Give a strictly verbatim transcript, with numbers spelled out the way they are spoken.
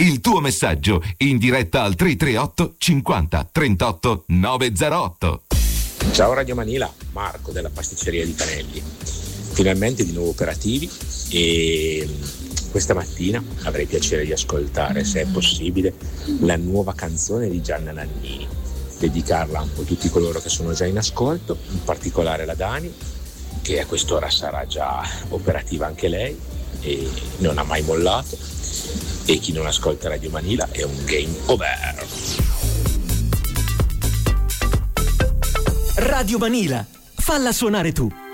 Il tuo messaggio in diretta al tre tre otto cinquanta trentotto novecentootto. Ciao Radio Manila, Marco della pasticceria di Canelli. Finalmente di nuovo operativi e questa mattina avrei piacere di ascoltare, se è possibile, la nuova canzone di Gianna Nannini, dedicarla un po' a tutti coloro che sono già in ascolto, in particolare la Dani, che a quest'ora sarà già operativa anche lei e non ha mai mollato, e chi non ascolta Radio Manila è un game over. Radio Manila, falla suonare tu.